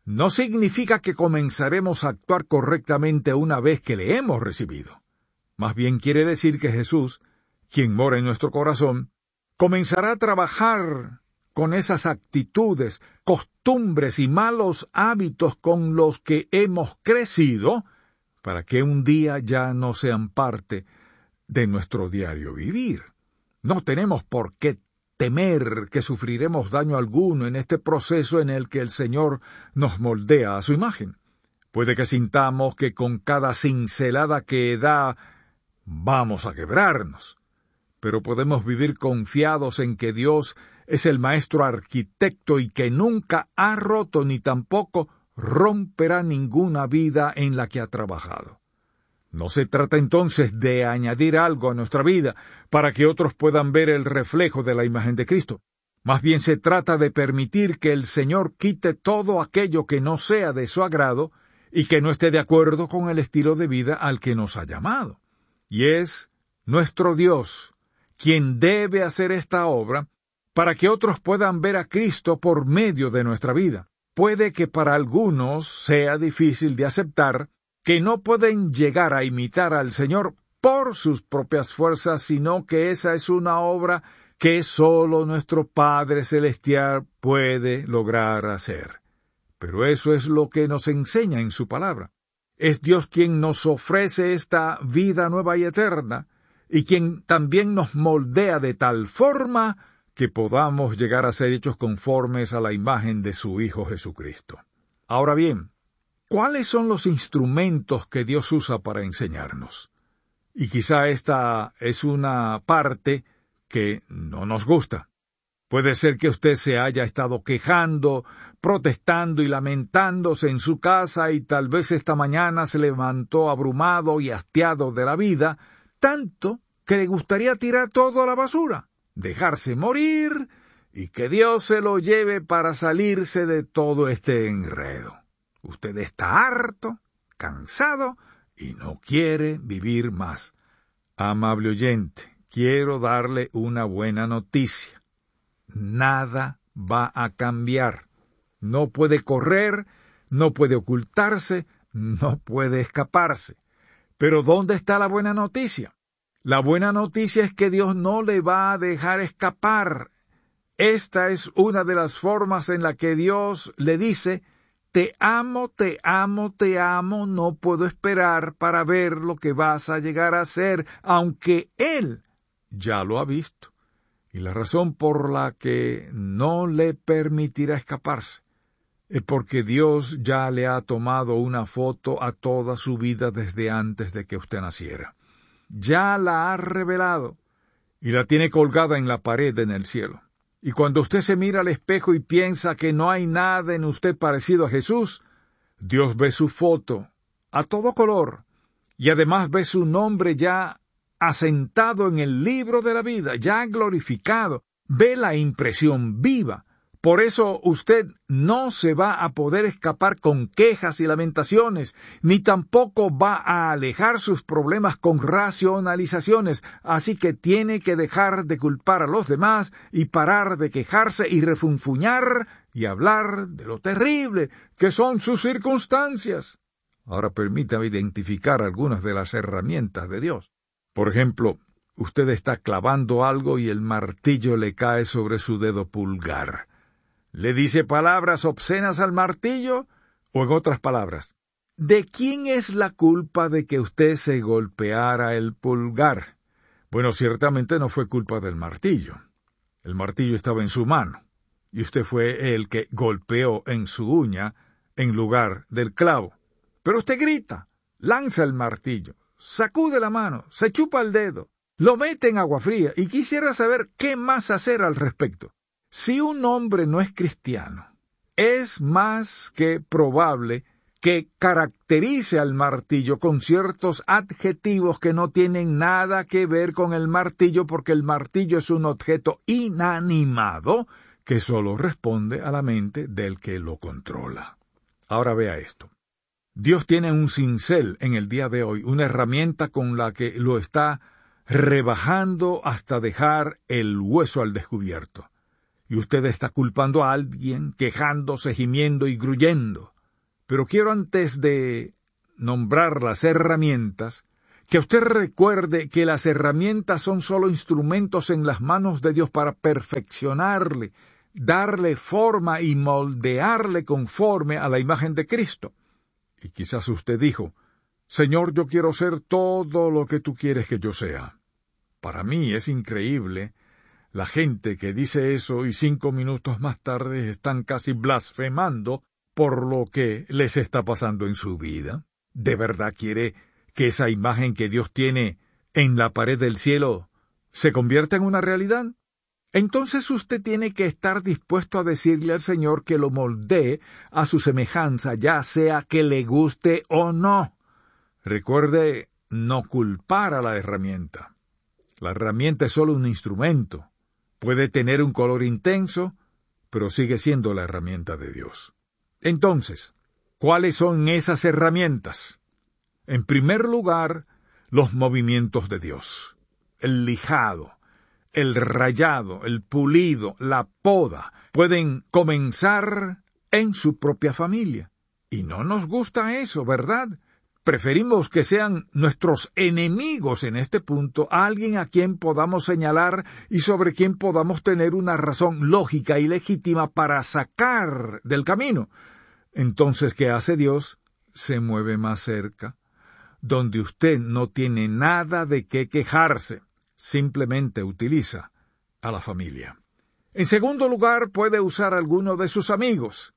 no significa que comenzaremos a actuar correctamente una vez que le hemos recibido. Más bien quiere decir que Jesús, quien mora en nuestro corazón, comenzará a trabajar con esas actitudes, costumbres y malos hábitos con los que hemos crecido, para que un día ya no sean parte de nuestro diario vivir. No tenemos por qué temer que sufriremos daño alguno en este proceso en el que el Señor nos moldea a su imagen. Puede que sintamos que con cada cincelada que da vamos a quebrarnos, pero podemos vivir confiados en que Dios es el maestro arquitecto y que nunca ha roto ni tampoco romperá ninguna vida en la que ha trabajado. No se trata entonces de añadir algo a nuestra vida para que otros puedan ver el reflejo de la imagen de Cristo. Más bien se trata de permitir que el Señor quite todo aquello que no sea de su agrado y que no esté de acuerdo con el estilo de vida al que nos ha llamado. Y es nuestro Dios quien debe hacer esta obra para que otros puedan ver a Cristo por medio de nuestra vida. Puede que para algunos sea difícil de aceptar que no pueden llegar a imitar al Señor por sus propias fuerzas, sino que esa es una obra que sólo nuestro Padre Celestial puede lograr hacer. Pero eso es lo que nos enseña en su palabra. Es Dios quien nos ofrece esta vida nueva y eterna, y quien también nos moldea de tal forma que podamos llegar a ser hechos conformes a la imagen de su Hijo Jesucristo. Ahora bien, ¿cuáles son los instrumentos que Dios usa para enseñarnos? Y quizá esta es una parte que no nos gusta. Puede ser que usted se haya estado quejando, protestando y lamentándose en su casa y tal vez esta mañana se levantó abrumado y hastiado de la vida, tanto que le gustaría tirar todo a la basura, dejarse morir y que Dios se lo lleve para salirse de todo este enredo. Usted está harto, cansado y no quiere vivir más. Amable oyente, quiero darle una buena noticia. Nada va a cambiar. No puede correr, no puede ocultarse, no puede escaparse. Pero ¿dónde está la buena noticia? La buena noticia es que Dios no le va a dejar escapar. Esta es una de las formas en la que Dios le dice: te amo, te amo, te amo, no puedo esperar para ver lo que vas a llegar a ser, aunque Él ya lo ha visto. Y la razón por la que no le permitirá escaparse es porque Dios ya le ha tomado una foto a toda su vida desde antes de que usted naciera. Ya la ha revelado y la tiene colgada en la pared en el cielo. Y cuando usted se mira al espejo y piensa que no hay nada en usted parecido a Jesús, Dios ve su foto a todo color y además ve su nombre ya asentado en el libro de la vida, ya glorificado. Ve la impresión viva. Por eso usted no se va a poder escapar con quejas y lamentaciones, ni tampoco va a alejar sus problemas con racionalizaciones, así que tiene que dejar de culpar a los demás y parar de quejarse y refunfuñar y hablar de lo terrible que son sus circunstancias. Ahora permítame identificar algunas de las herramientas de Dios. Por ejemplo, usted está clavando algo y el martillo le cae sobre su dedo pulgar. ¿Le dice palabras obscenas al martillo? O en otras palabras, ¿de quién es la culpa de que usted se golpeara el pulgar? Bueno, ciertamente no fue culpa del martillo. El martillo estaba en su mano, y usted fue el que golpeó en su uña en lugar del clavo. Pero usted grita, lanza el martillo, sacude la mano, se chupa el dedo, lo mete en agua fría, y quisiera saber qué más hacer al respecto. Si un hombre no es cristiano, es más que probable que caracterice al martillo con ciertos adjetivos que no tienen nada que ver con el martillo, porque el martillo es un objeto inanimado que solo responde a la mente del que lo controla. Ahora vea esto. Dios tiene un cincel en el día de hoy, una herramienta con la que lo está rebajando hasta dejar el hueso al descubierto. Y usted está culpando a alguien, quejándose, gimiendo y gruyendo. Pero quiero, antes de nombrar las herramientas, que usted recuerde que las herramientas son solo instrumentos en las manos de Dios para perfeccionarle, darle forma y moldearle conforme a la imagen de Cristo. Y quizás usted dijo: Señor, yo quiero ser todo lo que tú quieres que yo sea. Para mí es increíble la gente que dice eso y cinco minutos más tarde están casi blasfemando por lo que les está pasando en su vida. ¿De verdad quiere que esa imagen que Dios tiene en la pared del cielo se convierta en una realidad? Entonces usted tiene que estar dispuesto a decirle al Señor que lo moldee a su semejanza, ya sea que le guste o no. Recuerde no culpar a la herramienta. La herramienta es solo un instrumento. Puede tener un color intenso, pero sigue siendo la herramienta de Dios. Entonces, ¿cuáles son esas herramientas? En primer lugar, los movimientos de Dios. El lijado, el rayado, el pulido, la poda, pueden comenzar en su propia familia. Y no nos gusta eso, ¿verdad? Preferimos que sean nuestros enemigos en este punto, alguien a quien podamos señalar y sobre quien podamos tener una razón lógica y legítima para sacar del camino. Entonces, ¿qué hace Dios? Se mueve más cerca, donde usted no tiene nada de qué quejarse, simplemente utiliza a la familia. En segundo lugar, puede usar a alguno de sus amigos.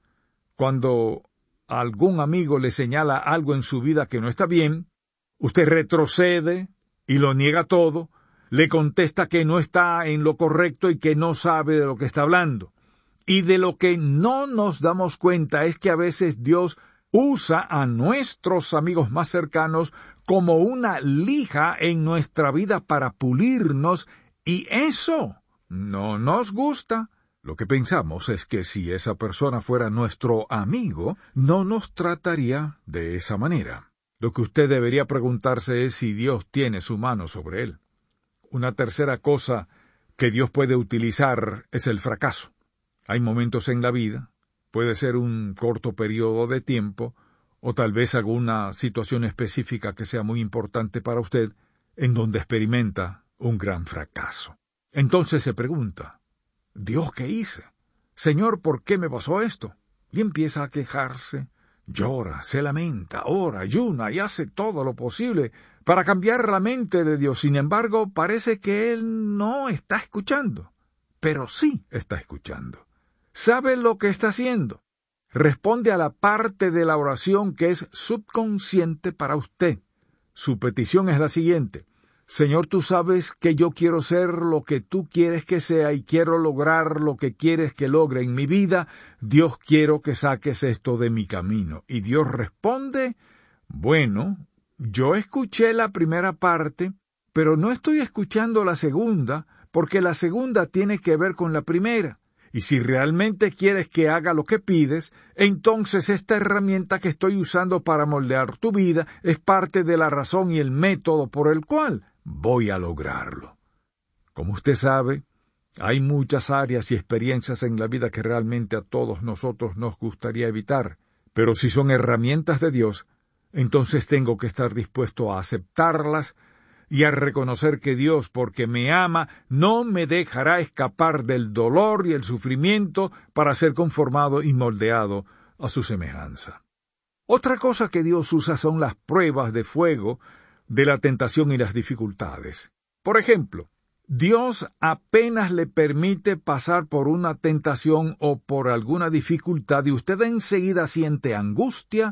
Cuando algún amigo le señala algo en su vida que no está bien, usted retrocede y lo niega todo, le contesta que no está en lo correcto y que no sabe de lo que está hablando. Y de lo que no nos damos cuenta es que a veces Dios usa a nuestros amigos más cercanos como una lija en nuestra vida para pulirnos, y eso no nos gusta. Lo que pensamos es que si esa persona fuera nuestro amigo, no nos trataría de esa manera. Lo que usted debería preguntarse es si Dios tiene su mano sobre él. Una tercera cosa que Dios puede utilizar es el fracaso. Hay momentos en la vida, puede ser un corto periodo de tiempo, o tal vez alguna situación específica que sea muy importante para usted, en donde experimenta un gran fracaso. Entonces se pregunta: ¿Dios qué hice? Señor, ¿por qué me pasó esto? Y empieza a quejarse, llora, se lamenta, ora, ayuna y hace todo lo posible para cambiar la mente de Dios. Sin embargo, parece que Él no está escuchando, pero sí está escuchando. ¿Sabe lo que está haciendo? Responde a la parte de la oración que es subconsciente para usted. Su petición es la siguiente: Señor, tú sabes que yo quiero ser lo que tú quieres que sea y quiero lograr lo que quieres que logre en mi vida. Dios, quiero que saques esto de mi camino. Y Dios responde: bueno, yo escuché la primera parte, pero no estoy escuchando la segunda, porque la segunda tiene que ver con la primera. Y si realmente quieres que haga lo que pides, entonces esta herramienta que estoy usando para moldear tu vida es parte de la razón y el método por el cual voy a lograrlo. Como usted sabe, hay muchas áreas y experiencias en la vida que realmente a todos nosotros nos gustaría evitar, pero si son herramientas de Dios, entonces tengo que estar dispuesto a aceptarlas y a reconocer que Dios, porque me ama, no me dejará escapar del dolor y el sufrimiento para ser conformado y moldeado a su semejanza. Otra cosa que Dios usa son las pruebas de fuego de la tentación y las dificultades. Por ejemplo, Dios apenas le permite pasar por una tentación o por alguna dificultad y usted enseguida siente angustia,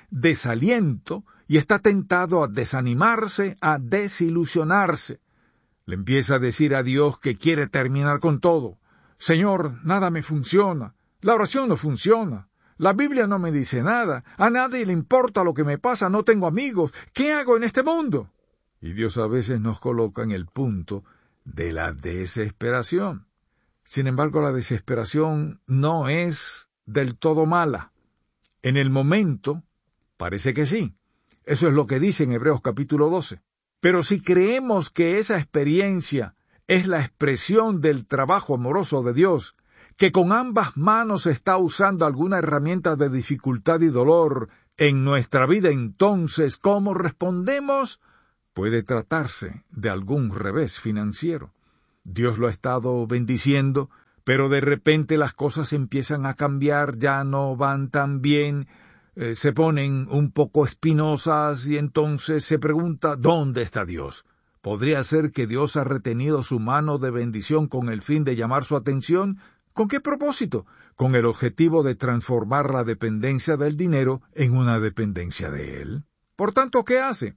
desaliento y está tentado a desanimarse, a desilusionarse. Le empieza a decir a Dios que quiere terminar con todo. Señor, nada me funciona, la oración no funciona, la Biblia no me dice nada, a nadie le importa lo que me pasa, no tengo amigos, ¿qué hago en este mundo? Y Dios a veces nos coloca en el punto de la desesperación. Sin embargo, la desesperación no es del todo mala. En el momento, parece que sí. Eso es lo que dice en Hebreos capítulo doce. Pero si creemos que esa experiencia es la expresión del trabajo amoroso de Dios, que con ambas manos está usando alguna herramienta de dificultad y dolor en nuestra vida, entonces, ¿cómo respondemos? Puede tratarse de algún revés financiero. Dios lo ha estado bendiciendo, pero de repente las cosas empiezan a cambiar, ya no van tan bien, eh, se ponen un poco espinosas y entonces se pregunta, ¿dónde está Dios? ¿Podría ser que Dios ha retenido su mano de bendición con el fin de llamar su atención? ¿Con qué propósito? Con el objetivo de transformar la dependencia del dinero en una dependencia de Él. Por tanto, ¿qué hace?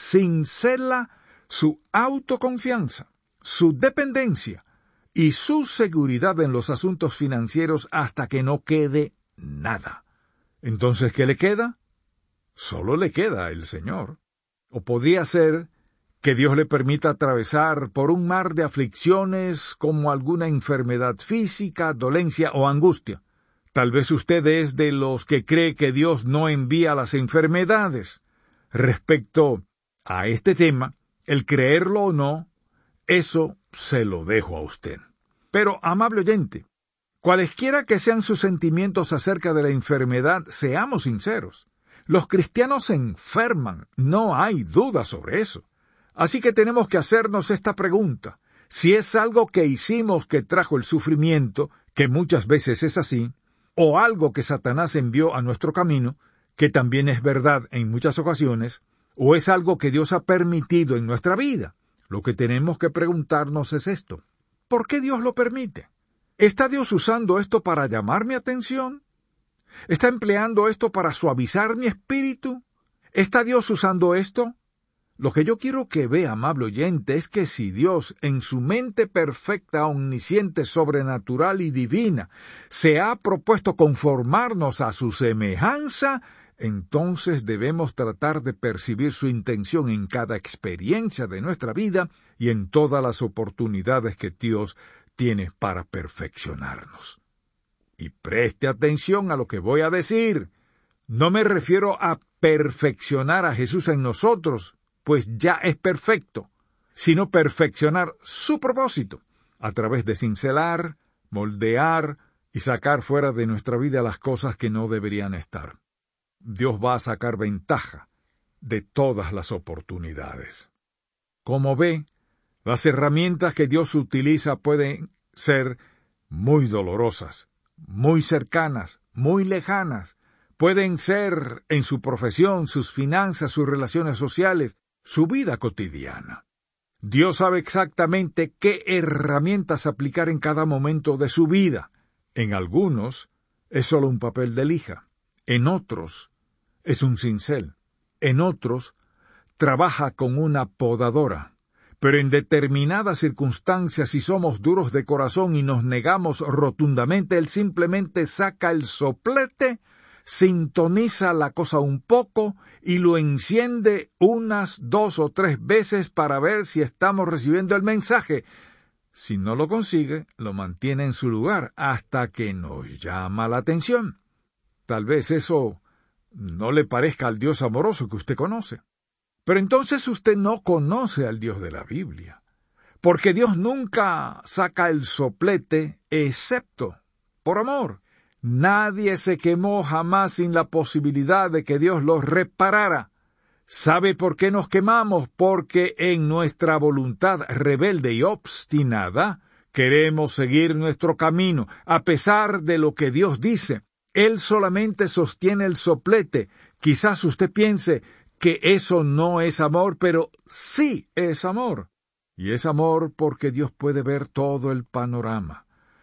Cincela su autoconfianza, su dependencia y su seguridad en los asuntos financieros hasta que no quede nada. Entonces, ¿qué le queda? Solo le queda el Señor. O podría ser que Dios le permita atravesar por un mar de aflicciones como alguna enfermedad física, dolencia o angustia. Tal vez usted es de los que cree que Dios no envía las enfermedades. Respecto a este tema, el creerlo o no, eso se lo dejo a usted. Pero, amable oyente, cualesquiera que sean sus sentimientos acerca de la enfermedad, seamos sinceros. Los cristianos se enferman, no hay duda sobre eso. Así que tenemos que hacernos esta pregunta. Si es algo que hicimos que trajo el sufrimiento, que muchas veces es así, o algo que Satanás envió a nuestro camino, que también es verdad en muchas ocasiones, o es algo que Dios ha permitido en nuestra vida, lo que tenemos que preguntarnos es esto. ¿Por qué Dios lo permite? ¿Está Dios usando esto para llamar mi atención? ¿Está empleando esto para suavizar mi espíritu? ¿Está Dios usando esto? Lo que yo quiero que vea, amable oyente, es que si Dios, en su mente perfecta, omnisciente, sobrenatural y divina, se ha propuesto conformarnos a su semejanza, entonces debemos tratar de percibir su intención en cada experiencia de nuestra vida y en todas las oportunidades que Dios tiene para perfeccionarnos. Y preste atención a lo que voy a decir. No me refiero a perfeccionar a Jesús en nosotros, pues ya es perfecto, sino perfeccionar su propósito, a través de cincelar, moldear y sacar fuera de nuestra vida las cosas que no deberían estar. Dios va a sacar ventaja de todas las oportunidades. Como ve, las herramientas que Dios utiliza pueden ser muy dolorosas, muy cercanas, muy lejanas. Pueden ser en su profesión, sus finanzas, sus relaciones sociales, su vida cotidiana. Dios sabe exactamente qué herramientas aplicar en cada momento de su vida. En algunos es solo un papel de lija, en otros es un cincel, en otros trabaja con una podadora. Pero en determinadas circunstancias, si somos duros de corazón y nos negamos rotundamente, Él simplemente saca el soplete, sintoniza la cosa un poco y lo enciende unas dos o tres veces para ver si estamos recibiendo el mensaje. Si no lo consigue, lo mantiene en su lugar hasta que nos llama la atención. Tal vez eso no le parezca al Dios amoroso que usted conoce. Pero entonces usted no conoce al Dios de la Biblia, porque Dios nunca saca el soplete excepto por amor. Nadie se quemó jamás sin la posibilidad de que Dios los reparara. ¿Sabe por qué nos quemamos? Porque en nuestra voluntad rebelde y obstinada queremos seguir nuestro camino, a pesar de lo que Dios dice. Él solamente sostiene el soplete. Quizás usted piense que eso no es amor, pero sí es amor. Y es amor porque Dios puede ver todo el panorama.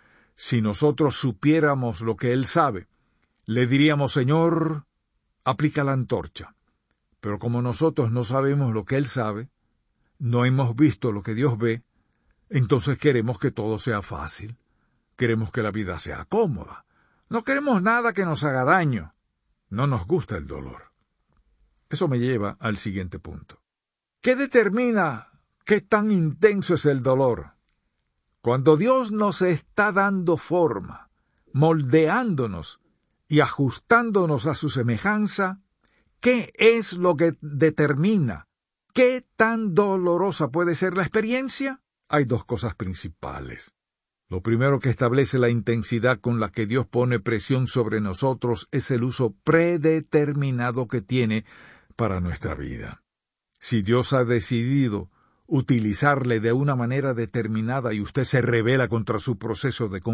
Si nosotros supiéramos lo que Él sabe, le diríamos, Señor, aplica la antorcha. Pero como nosotros no sabemos lo que Él sabe, no hemos visto lo que Dios ve, entonces queremos que todo sea fácil. Queremos que la vida sea cómoda. No queremos nada que nos haga daño. No nos gusta el dolor. Eso me lleva al siguiente punto. ¿Qué determina qué tan intenso es el dolor? Cuando Dios nos está dando forma, moldeándonos y ajustándonos a su semejanza, ¿qué es lo que determina qué tan dolorosa puede ser la experiencia? Hay dos cosas principales. Lo primero que establece la intensidad con la que Dios pone presión sobre nosotros es el uso predeterminado que tiene para nuestra vida. Si Dios ha decidido utilizarle de una manera determinada y usted se rebela contra su proceso de